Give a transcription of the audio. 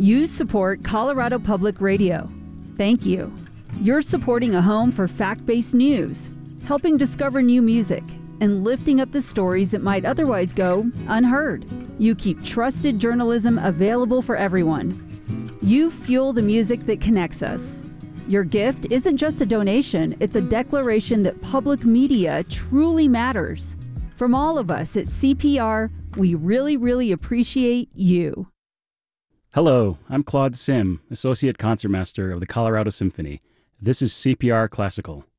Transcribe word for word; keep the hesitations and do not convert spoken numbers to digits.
You support Colorado Public Radio. Thank you. You're supporting a home for fact-based news, helping discover new music, and lifting up the stories that might otherwise go unheard. You keep trusted journalism available for everyone. You fuel the music that connects us. Your gift isn't just a donation, it's a declaration that public media truly matters. From all of us at C P R, we really, really appreciate you. Hello, I'm Claude Sim, Associate Concertmaster of the Colorado Symphony. This is C P R Classical.